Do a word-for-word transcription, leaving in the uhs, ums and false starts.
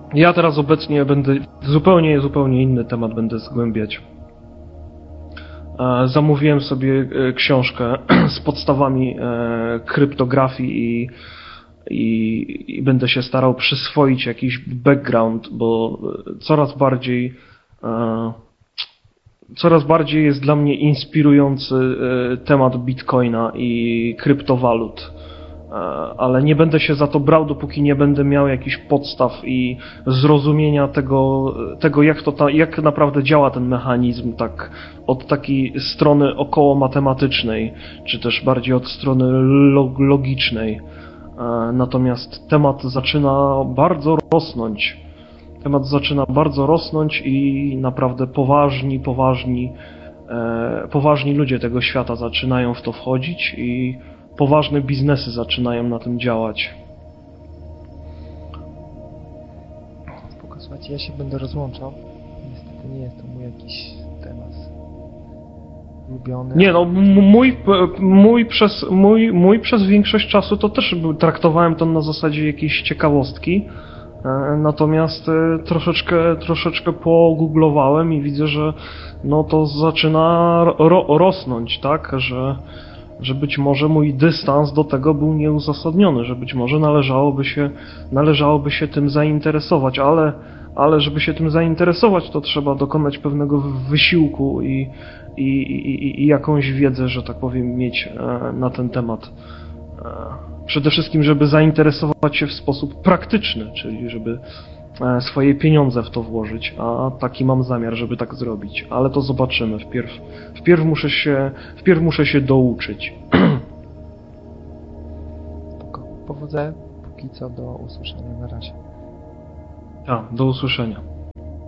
Ja teraz obecnie będę zupełnie, zupełnie inny temat będę zgłębiać. Zamówiłem sobie książkę z podstawami kryptografii i, i, i będę się starał przyswoić jakiś background, bo coraz bardziej coraz bardziej jest dla mnie inspirujący temat Bitcoina i kryptowalut. Ale nie będę się za to brał, dopóki nie będę miał jakichś podstaw i zrozumienia tego, tego jak, to ta, jak naprawdę działa ten mechanizm, tak od takiej strony około matematycznej, czy też bardziej od strony log logicznej. Natomiast temat zaczyna bardzo rosnąć. Temat zaczyna bardzo rosnąć i naprawdę poważni, poważni, e, poważni ludzie tego świata zaczynają w to wchodzić i poważne biznesy zaczynają na tym działać. Spoko, słuchajcie, ja się będę rozłączał. Niestety nie jest to mój jakiś temat ulubiony. Nie no, mój, mój, przez, mój, mój przez większość czasu to też był, traktowałem to na zasadzie jakiejś ciekawostki. Natomiast troszeczkę, troszeczkę pogooglowałem i widzę, że no to zaczyna ro rosnąć, tak, że, że być może mój dystans do tego był nieuzasadniony, że być może należałoby się, należałoby się tym zainteresować, ale, ale żeby się tym zainteresować, to trzeba dokonać pewnego wysiłku i, i, i, i jakąś wiedzę, że tak powiem, mieć na ten temat. Przede wszystkim, żeby zainteresować się w sposób praktyczny, czyli żeby swoje pieniądze w to włożyć, a taki mam zamiar, żeby tak zrobić. Ale to zobaczymy. Wpierw, wpierw, muszę, się, wpierw muszę się douczyć. Spoko. Powodzenia, póki co do usłyszenia. Na razie. Tak, do usłyszenia.